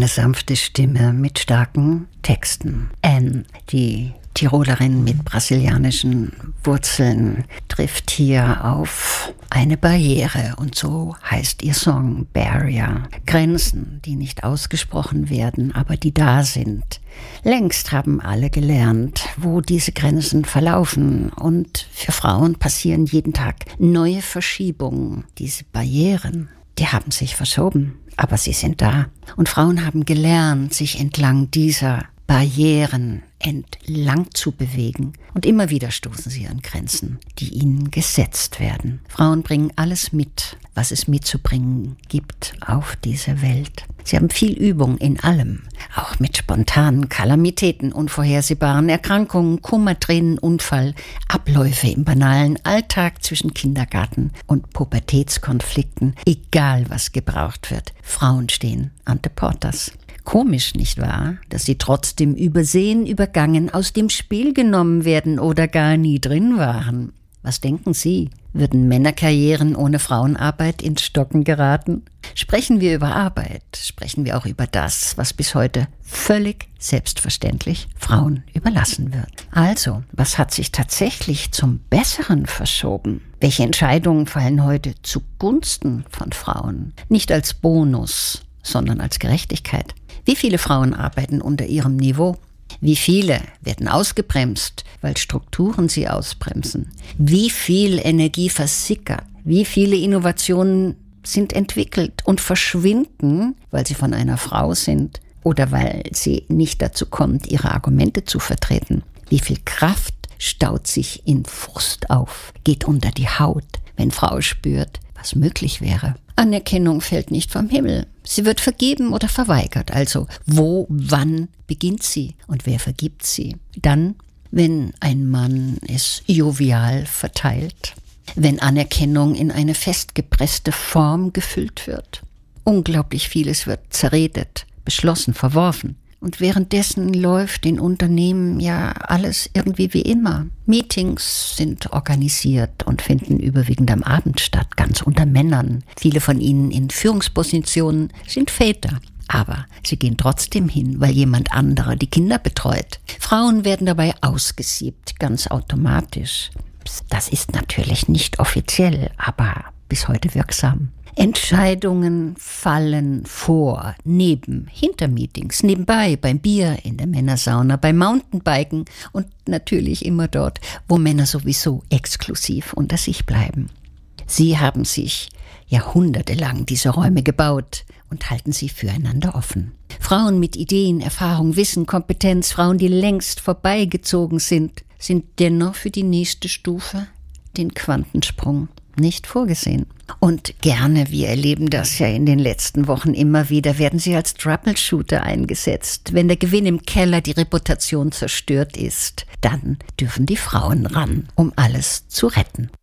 Eine sanfte Stimme mit starken Texten. Anne, die Tirolerin mit brasilianischen Wurzeln, trifft hier auf eine Barriere und so heißt ihr Song Barrier. Grenzen, die nicht ausgesprochen werden, aber die da sind. Längst haben alle gelernt, wo diese Grenzen verlaufen und für Frauen passieren jeden Tag neue Verschiebungen. Diese Barrieren, die haben sich verschoben, aber sie sind da. Und Frauen haben gelernt, sich entlang dieser Barrieren entlang zu bewegen. Und immer wieder stoßen sie an Grenzen, die ihnen gesetzt werden. Frauen bringen alles mit, was es mitzubringen gibt auf dieser Welt. Sie haben viel Übung in allem, auch mit spontanen Kalamitäten, unvorhersehbaren Erkrankungen, Kummer, Tränen, Unfall, Abläufe im banalen Alltag zwischen Kindergarten und Pubertätskonflikten, egal was gebraucht wird. Frauen stehen ante portas. Komisch, nicht wahr, dass sie trotzdem übersehen, übergangen, aus dem Spiel genommen werden oder gar nie drin waren. Was denken Sie? Würden Männerkarrieren ohne Frauenarbeit ins Stocken geraten? Sprechen wir über Arbeit, sprechen wir auch über das, was bis heute völlig selbstverständlich Frauen überlassen wird. Also, was hat sich tatsächlich zum Besseren verschoben? Welche Entscheidungen fallen heute zugunsten von Frauen? Nicht als Bonus, sondern als Gerechtigkeit. Wie viele Frauen arbeiten unter ihrem Niveau? Wie viele werden ausgebremst, weil Strukturen sie ausbremsen? Wie viel Energie versickert? Wie viele Innovationen sind entwickelt und verschwinden, weil sie von einer Frau sind oder weil sie nicht dazu kommt, ihre Argumente zu vertreten? Wie viel Kraft staut sich in Frust auf, geht unter die Haut, wenn Frau spürt, was möglich wäre? Anerkennung fällt nicht vom Himmel. Sie wird vergeben oder verweigert. Also wo, wann beginnt sie und wer vergibt sie? Dann, wenn ein Mann es jovial verteilt, wenn Anerkennung in eine festgepresste Form gefüllt wird. Unglaublich vieles wird zerredet, beschlossen, verworfen. Und währenddessen läuft in Unternehmen ja alles irgendwie wie immer. Meetings sind organisiert und finden überwiegend am Abend statt, ganz unter Männern. Viele von ihnen in Führungspositionen sind Väter. Aber sie gehen trotzdem hin, weil jemand anderer die Kinder betreut. Frauen werden dabei ausgesiebt, ganz automatisch. Das ist natürlich nicht offiziell, aber bis heute wirksam. Entscheidungen fallen vor, neben, hinter Meetings, nebenbei, beim Bier, in der Männersauna, beim Mountainbiken und natürlich immer dort, wo Männer sowieso exklusiv unter sich bleiben. Sie haben sich jahrhundertelang diese Räume gebaut und halten sie füreinander offen. Frauen mit Ideen, Erfahrung, Wissen, Kompetenz, Frauen, die längst vorbeigezogen sind dennoch für die nächste Stufe, den Quantensprung, nicht vorgesehen. Und gerne, wir erleben das ja in den letzten Wochen immer wieder, werden sie als Troubleshooter eingesetzt. Wenn der Gewinn im Keller, die Reputation zerstört ist, dann dürfen die Frauen ran, um alles zu retten.